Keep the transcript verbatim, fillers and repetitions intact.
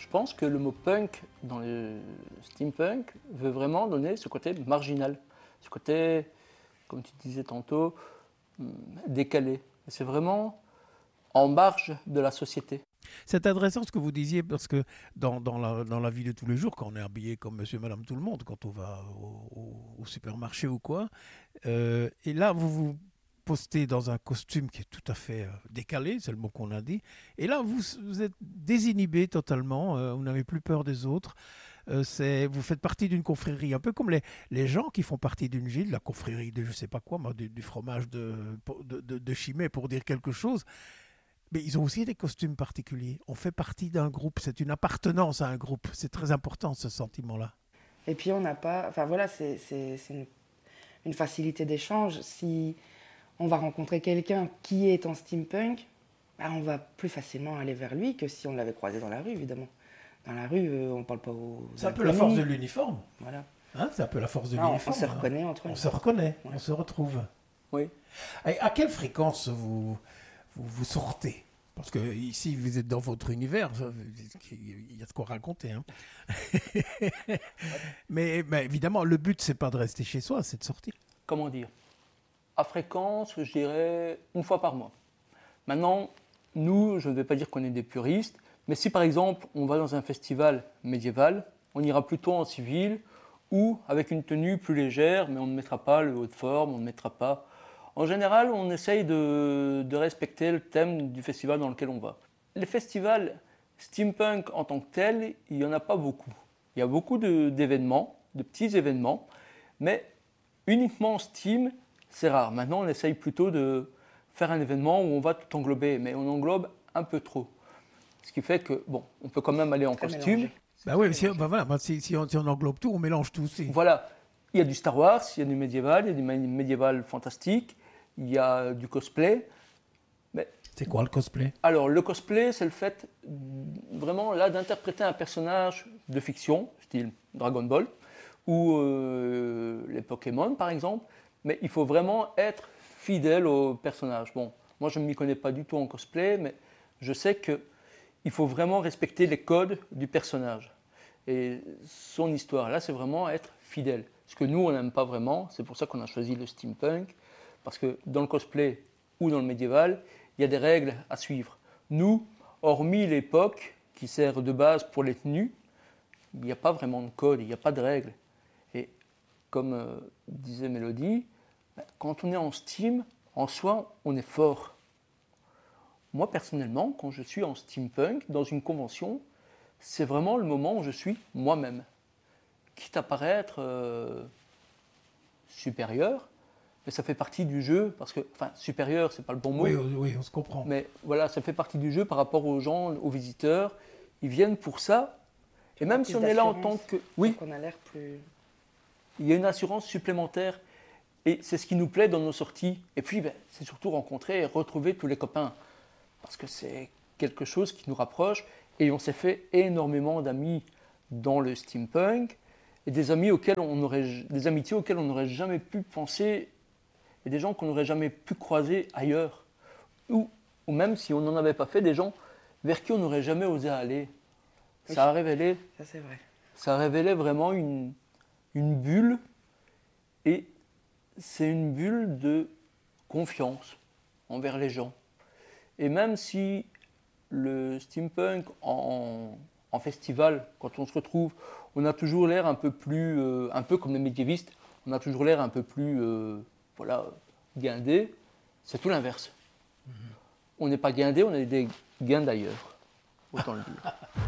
Je pense que le mot punk dans le steampunk veut vraiment donner ce côté marginal, ce côté, comme tu disais tantôt, décalé. C'est vraiment en marge de la société. C'est intéressant ce que vous disiez parce que dans, dans, la, dans la vie de tous les jours, quand on est habillé comme monsieur, madame, tout le monde, quand on va au, au, au supermarché ou quoi, euh, et là vous vous postez dans un costume qui est tout à fait euh, décalé, c'est le mot qu'on a dit, et là vous, vous êtes désinhibé totalement, euh, vous n'avez plus peur des autres. Euh, c'est, vous faites partie d'une confrérie, un peu comme les, les gens qui font partie d'une gilde, la confrérie de je sais pas quoi, moi, du, du fromage de, de, de, de Chimay pour dire quelque chose. Mais ils ont aussi des costumes particuliers. On fait partie d'un groupe, c'est une appartenance à un groupe. C'est très important ce sentiment-là. Et puis on n'a pas, enfin voilà, c'est, c'est, c'est une, une facilité d'échange. Si on va rencontrer quelqu'un qui est en steampunk, bah on va plus facilement aller vers lui que si on l'avait croisé dans la rue, évidemment. Dans la rue, euh, on ne parle pas aux C'est un peu la force de l'uniforme. Voilà. Hein, c'est un peu la force de Ah, l'uniforme. on se reconnaît hein. entre nous. On se reconnaît, Ouais. on se retrouve. Oui. Et à quelle fréquence vous, vous, vous sortez? Parce que ici, vous êtes dans votre univers, il y a de quoi raconter. Hein. mais, mais évidemment, le but, c'est pas de rester chez soi, c'est de sortir. Comment dire? À fréquence, je dirais une fois par mois. Maintenant, nous, je ne vais pas dire qu'on est des puristes, mais si par exemple, on va dans un festival médiéval, on ira plutôt en civil ou avec une tenue plus légère, mais on ne mettra pas le haut de forme, on ne mettra pas... En général, on essaye de, de respecter le thème du festival dans lequel on va. Les festivals steampunk en tant que tels, il n'y en a pas beaucoup. Il y a beaucoup de, d'événements, de petits événements, mais uniquement Steam, c'est rare. Maintenant, on essaye plutôt de faire un événement où on va tout englober, mais on englobe un peu trop. Ce qui fait que, bon, on peut quand même aller en Très costume. mélangé. Bah oui, mais si, bah voilà, bah si, si, on, si on englobe tout, on mélange tout aussi. Voilà, il y a du Star Wars, il y a du médiéval, il y a du médiéval fantastique, il y a du cosplay. Mais C'est quoi le cosplay? alors, le cosplay, c'est le fait vraiment là d'interpréter un personnage de fiction, style Dragon Ball, ou euh, les Pokémon par exemple, mais il faut vraiment être fidèle au personnage. Bon, moi je ne m'y connais pas du tout en cosplay, mais je sais qu'il faut vraiment respecter les codes du personnage et son histoire. Là, c'est vraiment être fidèle. Ce que nous, on n'aime pas vraiment, c'est pour ça qu'on a choisi le steampunk, parce que dans le cosplay ou dans le médiéval, il y a des règles à suivre. Nous, hormis l'époque qui sert de base pour les tenues, il n'y a pas vraiment de code, il n'y a pas de règles. Et comme euh, disait Mélodie, quand on est en Steam, en soi, on est fort. Moi, personnellement, quand je suis en steampunk, dans une convention, c'est vraiment le moment où je suis moi-même. Quitte à paraître euh, supérieur, mais ça fait partie du jeu, parce que, enfin, supérieur, c'est pas le bon mot. Oui, oui, on se comprend. Mais voilà, ça fait partie du jeu par rapport aux gens, aux visiteurs. Ils viennent pour ça. Et même si on est là en tant que... Oui, Donc on a l'air plus... il y a une assurance supplémentaire. Et c'est ce qui nous plaît dans nos sorties. Et puis, ben, c'est surtout rencontrer et retrouver tous les copains. Parce que c'est quelque chose qui nous rapproche. Et on s'est fait énormément d'amis dans le steampunk. Et des amis auxquels on aurait, des amitiés auxquelles on n'aurait jamais pu penser. Et des gens qu'on n'aurait jamais pu croiser ailleurs. Ou, ou même si on n'en avait pas fait, des gens vers qui on n'aurait jamais osé aller. Oui. Ça a révélé, Ça, c'est vrai. ça a révélé vraiment une, une bulle. Et c'est une bulle de confiance envers les gens. Et même si le steampunk en, en festival, quand on se retrouve, on a toujours l'air un peu plus, euh, un peu comme les médiévistes, on a toujours l'air un peu plus, euh, voilà, guindé. C'est tout l'inverse. Mm-hmm. On n'est pas guindé, on est des guindes d'ailleurs, autant le dire.